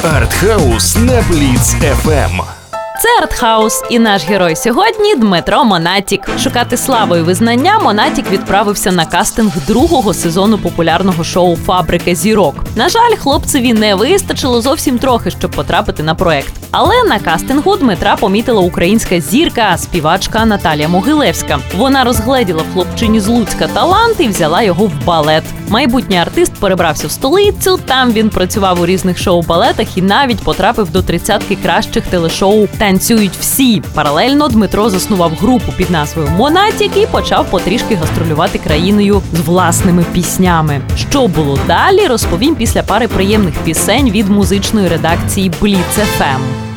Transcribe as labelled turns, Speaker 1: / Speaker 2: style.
Speaker 1: Артхаус на Бліц ФМ.
Speaker 2: Це Артхаус, і наш герой сьогодні – Дмитро Монатік. Шукати славу і визнання Монатік відправився на кастинг другого сезону популярного шоу «Фабрика зірок». На жаль, хлопцеві не вистачило зовсім трохи, щоб потрапити на проект. Але на кастингу Дмитра помітила українська зірка, співачка Наталія Могилевська. Вона розгледіла в хлопчині з Луцька талант і взяла його в балет. Майбутній артист перебрався в столицю, там він працював у різних шоу-балетах і навіть потрапив до 30-ки кращих телешоу «Танцюють всі». Паралельно Дмитро заснував групу під назвою «Монатік» і почав потрішки гастролювати країною з власними піснями. Що було далі, розповім після пари приємних пісень від музичної редакції Бліц ФМ.